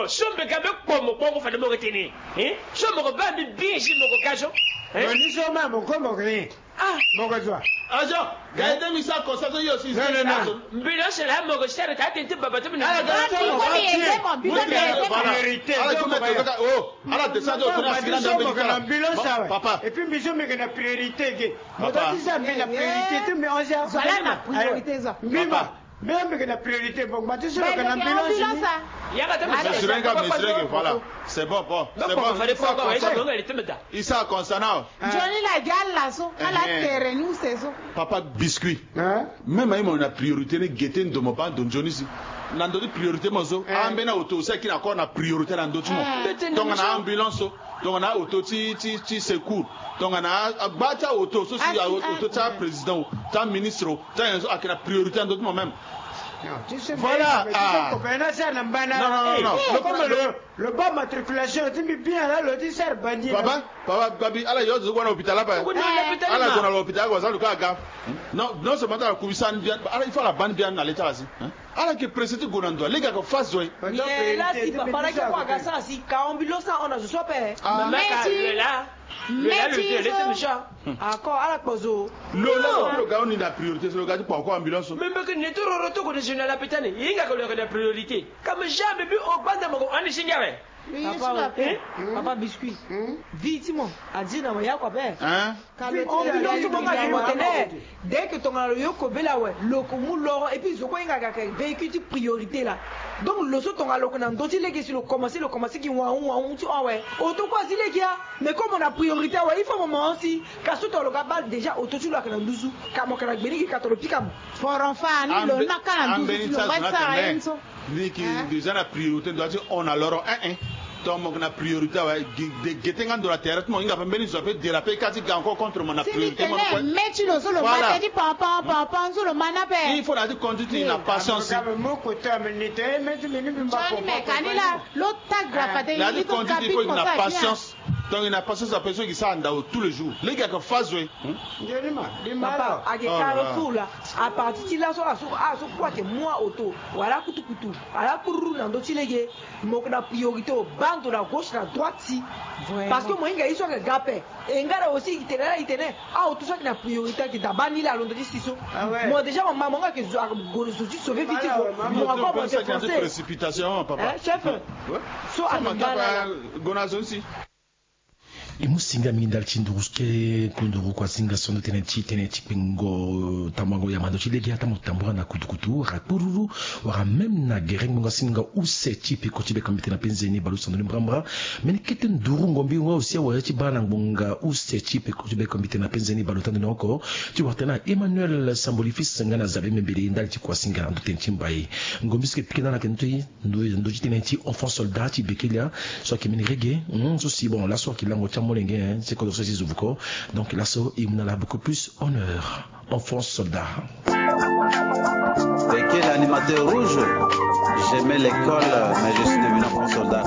non, sombe gabe pomo pomo fa de mo reteni. Sombe ko ba bi bien si mo ko kaso. Ni so ma mo ko mo ke. Mo ko zo. Ajo, gaide mi sa ko sa to yo si. Non. Mbilo se la mo ko sere ta tente baba to na. Papa. Et puis biso me na priorité ke. Mo ta ça me na priorité tu me on ça. Voilà na priorité ça. Même que la priorité bon bah tu sais que l'ambulance. Voilà. C'est bon. C'est bon. Isa concernant. Johnny la gala so, ala terrain nous c'est ça. Papa biscuit. Même on a priorité ni geten de mo ba don Johnny si. Nando di priorité mo so. Ambena auto ça qui na ko na priorité na ndotu mo. Donc on a ambulance so. Donc on a auto ti secours. Donc on a bata auto so si auto ta président, ta ministre, ta a priorité en d'autres même. Voilà. Non. Le bas matriculation, tu me bien là, le dessert bandit. Papa, Babi, à la yose, on a l'hôpital là-bas. À la l'hôpital, on a le cas. Non seulement la commission bien, il faut la bande bien à l'état aussi. Alors que président Gonando, les gars qui fassent jouer. Mais là, si papa, là, quoi, ça, si, quand ambulance, on a ce soit père. Mais là. Encore à la pause. Le gars, on a la priorité, c'est le gars qui peut encore ambulance. Même que nous sommes retour au national à pétane, il y a la priorité. Comme jamais vu au bas de mon on est signé. Papa biscuit. Vite-moi, a dit non, il y a quoi faire. Dès que ton yoko bela ouais, lokomu loro et puis zoko inga véhicule de priorité là. Donc le saut ton aloko nan doti les qui le commencer qui wa tu ouais. Auto quoi si les gars, mais comme on a priorité ouais, il faut moment aussi car tout le gabal déjà auto tu la kana nduzu kama kana gbeni ki katolo pikam. For enfant ni lo na kana nduzu lo ba sa enso. Ni qui déjà la priorité doit dire on a loro donc on a priorité de getengan de la terre tout inga pembeni so fait déraper kati encore contre mon priorité mais tu le solo mata di papa solo mana pe il faut la dire conduite la patience mon côté militaire mais tu me ne pas mais kanila l'autre tag grafate il faut conduite la patience. Donc il n'a pas ça personne qui s'en tous les jours. Les gars qui font jouer. Papa, à Carrefour là, à partir de là, sur quoi que moi auto, voilà kutu. Voilà pour dans d'autres les gars, moi la priorité au banc de la gauche la droite si. Parce que moi ils sont gapé. Et ngara aussi il tenait. Ah tout ça qui la priorité qui t'a banni là l'on dit si so. Moi déjà mon maman que je sauver vite. Moi encore moi c'est français. Précipitation papa. Chef. So à Gonazo aussi. Imusinga mindal chinduruske kunduru kwa singa sono teneti pingo tamango ya mando chilegia tamo tambura na kutukutu rapururu wara même na gerengo nga singa use chipi ko chibe kamite na penzeni balu sono mbrambra men keten duru ngombi nga usia wa chi bana ngonga use chipi ko chibe kamite na penzeni balu tando noko chi watena Emmanuel Sambolifis ngana zabe membele ndal chi kwa singa ndo tenchimbai ngombi ske pikena na kentui ndo teneti enfant soldat chi bekelia so ki mini reggae so si bon la so ki lango c'est comme ça donc là il en a beaucoup plus honneur enfant soldat. Et quel animateur rouge, j'aimais l'école mais je suis devenu enfant soldat.